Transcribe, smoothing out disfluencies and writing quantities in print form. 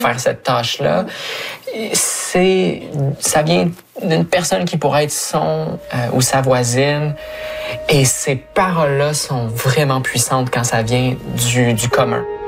faire cette tâche-là, ça vient d'une personne qui pourrait être son ou sa voisine. Et ces paroles-là sont vraiment puissantes quand ça vient du commun.